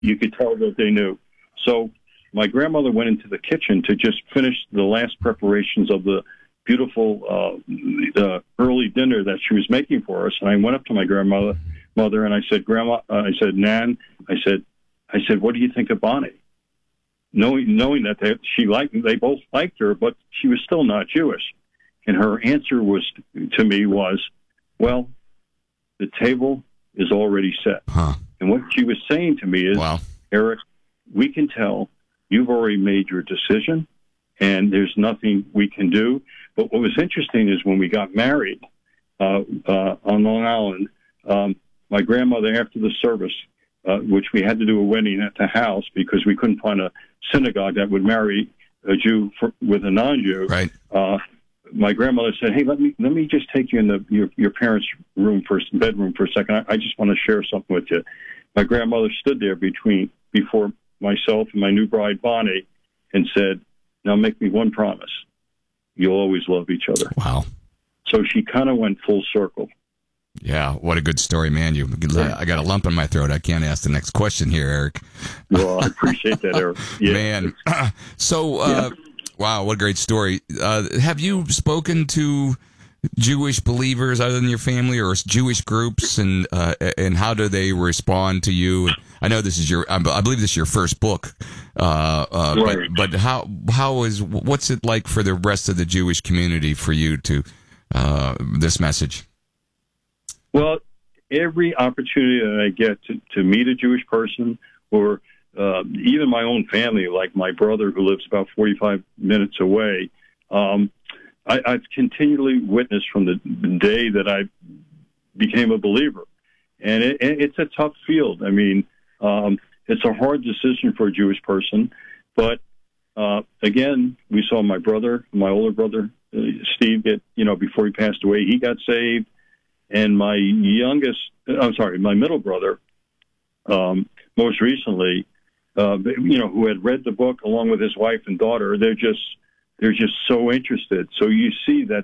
You could tell that they knew. So my grandmother went into the kitchen to just finish the last preparations of the beautiful early dinner that she was making for us. And I went up to my grandmother, and I said, Grandma, I said, Nan, I said, what do you think of Bonnie? Knowing that they both liked her, but she was still not Jewish. And her answer to me was, well, the table is already set. Huh. And what she was saying to me is, wow. Eric, we can tell you've already made your decision, and there's nothing we can do. But what was interesting is when we got married on Long Island, my grandmother, after the service, which we had to do a wedding at the house because we couldn't find a synagogue that would marry a Jew with a non-Jew. Right. My grandmother said, "Hey, let me just take you in your parents' bedroom for a second. I just want to share something with you." My grandmother stood there before myself and my new bride Bonnie, and said, "Now make me one promise: you'll always love each other." Wow. So she kind of went full circle. Yeah, what a good story, man. I got a lump in my throat. I can't ask the next question here, Eric. Well, I appreciate that, Eric. Yeah. Man. So, wow, what a great story. Have you spoken to Jewish believers other than your family or Jewish groups, and how do they respond to you? I know this is I believe this is your first book, right. but what's it like for the rest of the Jewish community for you to this message? Well, every opportunity that I get to meet a Jewish person, or even my own family, like my brother who lives about 45 minutes away, I've continually witnessed from the day that I became a believer. And it's a tough field. I mean, it's a hard decision for a Jewish person. But, again, we saw my older brother, Steve, before he passed away, he got saved. And my middle brother, most recently, who had read the book along with his wife and daughter, they're just so interested. So you see that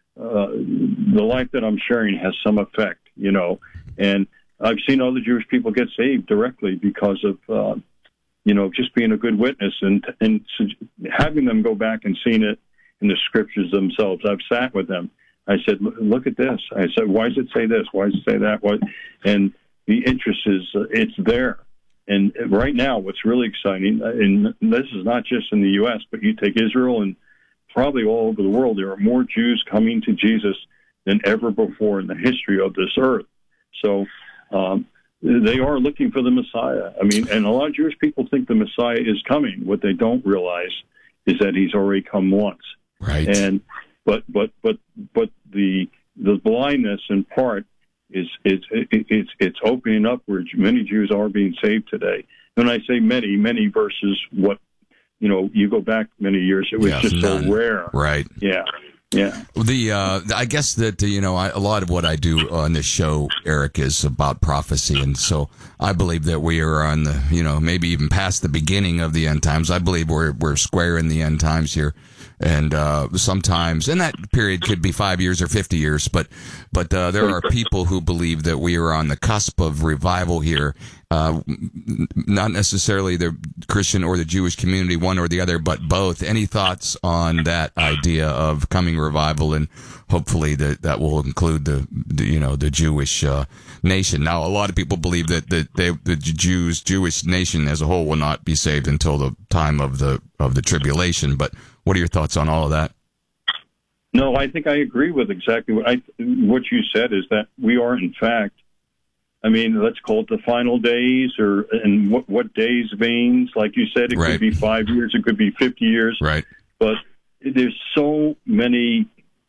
the life that I'm sharing has some effect, and I've seen other Jewish people get saved directly because of, just being a good witness and having them go back and seeing it in the scriptures themselves. I've sat with them. I said, look at this. I said, why does it say this? Why does it say that? And the interest it's there. And right now, what's really exciting, and this is not just in the U.S., but you take Israel and probably all over the world, there are more Jews coming to Jesus than ever before in the history of this earth. So they are looking for the Messiah. I mean, and a lot of Jewish people think the Messiah is coming. What they don't realize is that he's already come once. Right. And but the blindness in part is it's opening up where many Jews are being saved today. When I say many versus what, you go back many years, it was just none. So rare. Right. Yeah. Yeah. I guess that, a lot of what I do on this show, Eric, is about prophecy. And so I believe that we are on the, maybe even past the beginning of the end times. I believe we're square in the end times here. And sometimes, and that period could be 5 years or 50 years, but there are people who believe that we are on the cusp of revival here. Not necessarily the Christian or the Jewish community, one or the other, but both. Any thoughts on that idea of coming revival, and hopefully that will include the Jewish nation? Now, a lot of people believe that the Jewish nation as a whole will not be saved until the time of the tribulation. But what are your thoughts on all of that? No, I think I agree with exactly what you said. Is that we are, in fact, let's call it the final days, and what days means. Like you said, it right. could be 5 years, it could be 50 years. Right. But there's so many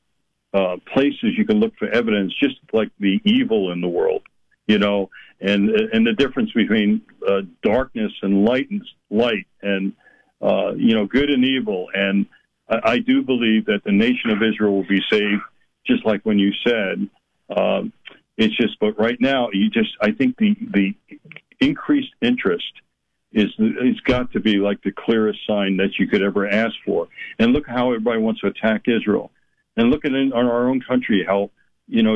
places you can look for evidence, just like the evil in the world, and the difference between darkness and light, and good and evil. And I do believe that the nation of Israel will be saved, just like when you said. It's just, but right now, I think the increased interest it's got to be like the clearest sign that you could ever ask for. And look how everybody wants to attack Israel. And look at in our own country, how,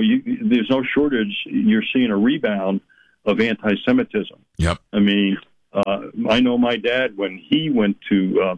there's no shortage. You're seeing a rebound of anti-Semitism. Yep. I mean, I know my dad, when he went to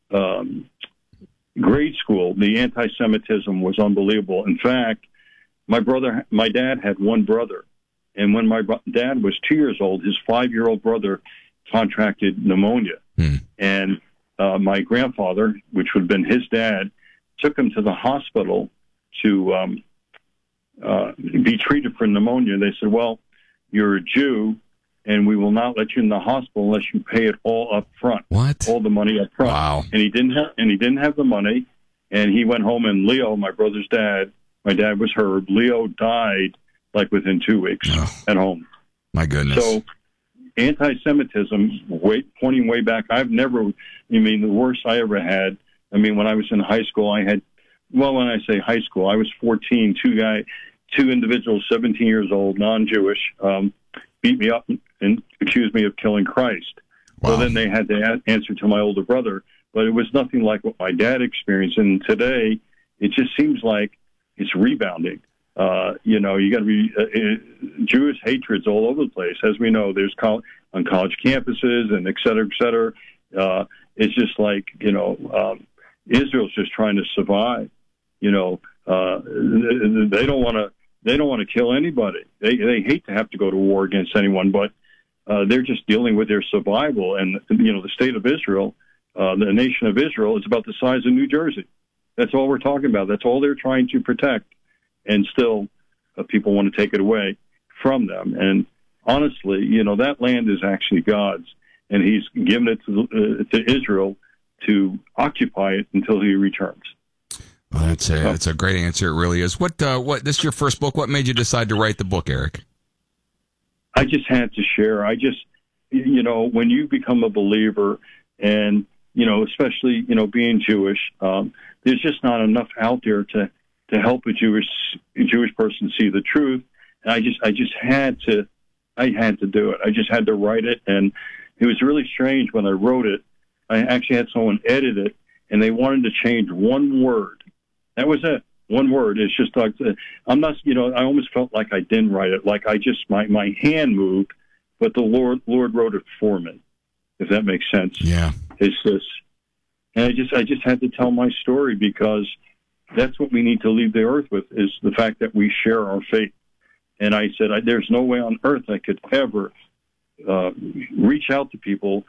grade school, the anti-Semitism was unbelievable. In fact, my dad had one brother, and when my dad was 2 years old, his 5-year-old brother contracted pneumonia. And my grandfather, which would have been his dad, took him to the hospital to be treated for pneumonia. They said, well, you're a Jew, and we will not let you in the hospital unless you pay it all up front. What? All the money up front. Wow. And he didn't have the money, and he went home, and Leo, my brother's dad, my dad was Herb, Leo died like within 2 weeks at home. My goodness. So anti-Semitism, pointing way back, the worst I ever had, when I was in high school, when I say high school, I was 14, two individuals, 17 years old, non-Jewish, beat me up and accused me of killing Christ. Wow. Well, then they had to answer to my older brother, but it was nothing like what my dad experienced. And today, it just seems like it's rebounding. You got to be Jewish hatred's all over the place. As we know, there's on college campuses and et cetera, et cetera. It's just like, Israel's just trying to survive. They don't want to kill anybody. They hate to have to go to war against anyone, but they're just dealing with their survival. And, the state of Israel, the nation of Israel, is about the size of New Jersey. That's all we're talking about. That's all they're trying to protect. And still, people want to take it away from them. And honestly, that land is actually God's, and He's given it to Israel to occupy it until He returns. Well, that's a great answer. It really is. What? This is your first book. What made you decide to write the book, Eric? I just had to share. When you become a believer, and especially being Jewish, there's just not enough out there to help a Jewish person see the truth. And I just had to do it. I just had to write it. And it was really strange when I wrote it. I actually had someone edit it, and they wanted to change one word. That was it. One word. It's just like, I'm not, I almost felt like I didn't write it. Like my hand moved, but the Lord wrote it for me, if that makes sense. Yeah. It's just, and I just had to tell my story, because that's what we need to leave the earth with, is the fact that we share our faith. And I said, there's no way on earth I could ever reach out to people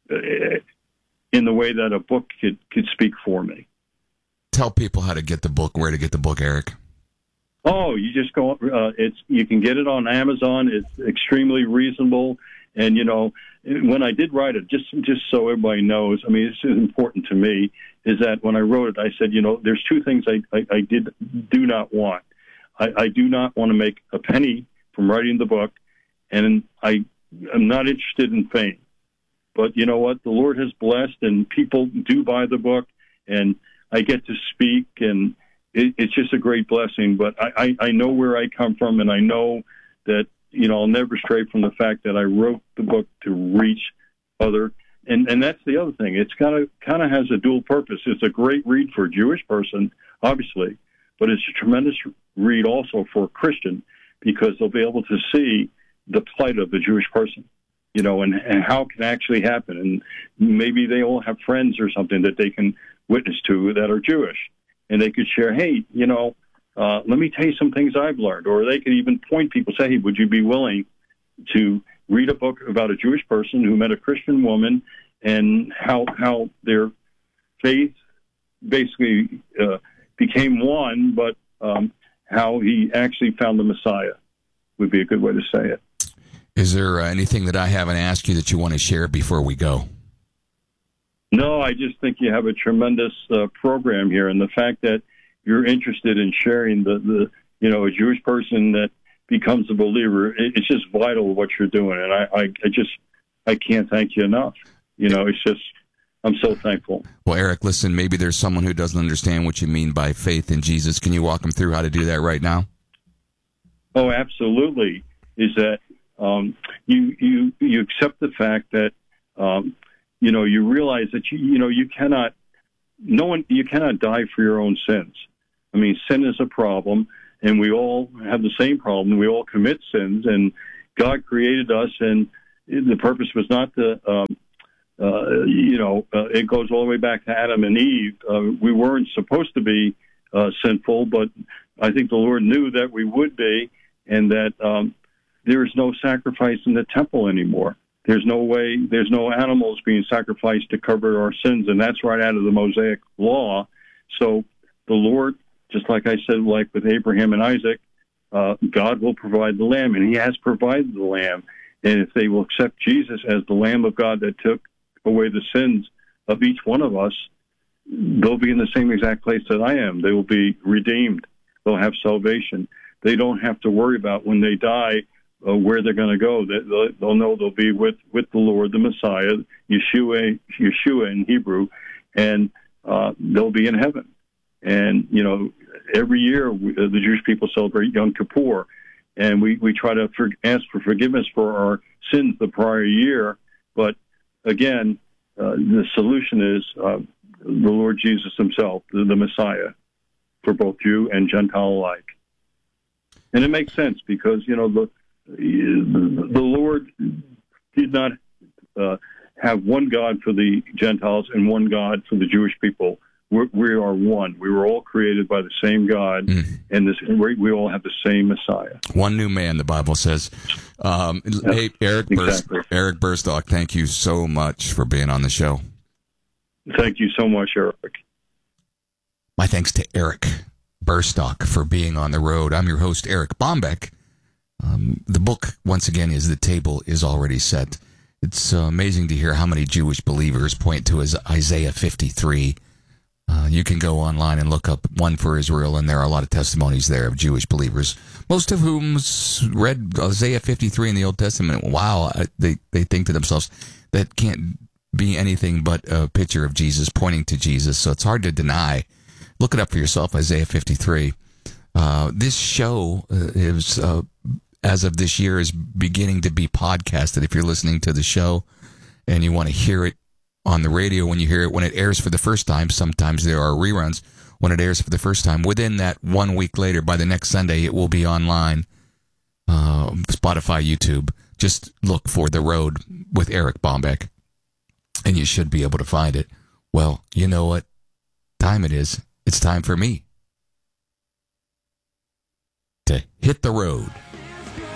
in the way that a book could speak for me. Tell people how to get the book, where to get the book, Eric. Oh, you just go, you can get it on Amazon. It's extremely reasonable. And, when I did write it, just so everybody knows, it's important to me, is that when I wrote it, I said, there's two things I do not want. I do not want to make a penny from writing the book, and I am not interested in fame. But you know what? The Lord has blessed, and people do buy the book, and I get to speak, and it's just a great blessing. But I know where I come from, and I know that, I'll never stray from the fact that I wrote the book to reach other. And that's the other thing. It's kind of has a dual purpose. It's a great read for a Jewish person, obviously, but it's a tremendous read also for a Christian, because they'll be able to see the plight of the Jewish person, and how it can actually happen. And maybe they all have friends or something that they can witness to that are Jewish, and they could share, hey, let me tell you some things I've learned. Or they could even point people, say, hey, would you be willing to read a book about a Jewish person who met a Christian woman, and how their faith basically became one, but how he actually found the Messiah would be a good way to say it. Is there anything that I haven't asked you that you want to share before we go? No, I just think you have a tremendous program here, and the fact that you're interested in sharing a Jewish person that becomes a believer, it's just vital what you're doing, and I can't thank you enough. It's just, I'm so thankful. Well, Eric, listen, maybe there's someone who doesn't understand what you mean by faith in Jesus. Can you walk them through how to do that right now? Oh, absolutely. Is that you accept the fact that you realize that you cannot die for your own sins. Sin is a problem, and we all have the same problem. We all commit sins, and God created us, and the purpose was not to, it goes all the way back to Adam and Eve. We weren't supposed to be sinful, but I think the Lord knew that we would be, and that there is no sacrifice in the temple anymore. There's no animals being sacrificed to cover our sins, and that's right out of the Mosaic law. So the Lord, just like I said, like with Abraham and Isaac, God will provide the lamb, and he has provided the lamb. And if they will accept Jesus as the Lamb of God that took away the sins of each one of us, they'll be in the same exact place that I am. They will be redeemed. They'll have salvation. They don't have to worry about when they die where they're going to go. They'll know they'll be with the Lord, the Messiah, Yeshua in Hebrew, and they'll be in heaven. And, every year the Jewish people celebrate Yom Kippur, and we try to ask for forgiveness for our sins the prior year. But again, the solution is the Lord Jesus himself, the Messiah, for both Jew and Gentile alike. And it makes sense because, the Lord did not have one God for the Gentiles and one God for the Jewish people. We are one. We were all created by the same God, and we all have the same Messiah. One new man, the Bible says. Hey, Eric Burstock, thank you so much for being on the show. Thank you so much, Eric. My thanks to Eric Burstock for being on the road. I'm your host, Eric Bombeck. The book, once again, is The Table is Already Set. It's amazing to hear how many Jewish believers point to Isaiah 53. You can go online and look up One for Israel, and there are a lot of testimonies there of Jewish believers, most of whom read Isaiah 53 in the Old Testament. Wow, they think to themselves, that can't be anything but a picture of Jesus, pointing to Jesus, so it's hard to deny. Look it up for yourself, Isaiah 53. This show is, as of this year, is beginning to be podcasted. If you're listening to the show and you want to hear it on the radio, when it airs for the first time, sometimes there are reruns. When it airs for the first time, within that 1 week later, by the next Sunday, it will be online, Spotify, YouTube. Just look for The Road with Eric Bombeck, and you should be able to find it. Well, you know what time it is. It's time for me to hit the road.